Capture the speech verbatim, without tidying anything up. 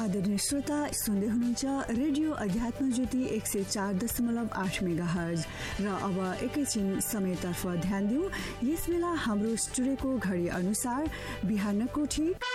आदरणीय श्रोता, सुन्दै हुनुहुन्छ रेडियो अध्यात्म ज्योति एक सय चार दशमलव आठ मेगा हर्ज। र अब एकैछिन समयतर्फ ध्यान दिउँ। यस बेला हाम्रो स्टुडियोको घडी अनुसार बिहानको ठीक